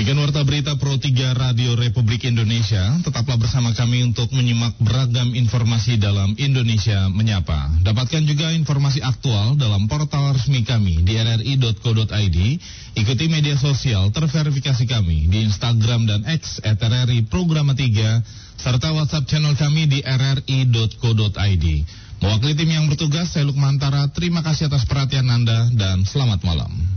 Demikian warta berita Pro 3 Radio Republik Indonesia. Tetaplah bersama kami untuk menyimak beragam informasi dalam Indonesia Menyapa. Dapatkan juga informasi aktual dalam portal resmi kami di rri.co.id. Ikuti media sosial terverifikasi kami di Instagram dan X @RRI Programa 3 serta WhatsApp channel kami di rri.co.id. Mewakili tim yang bertugas, saya Lukmantara. Terima kasih atas perhatian Anda dan selamat malam.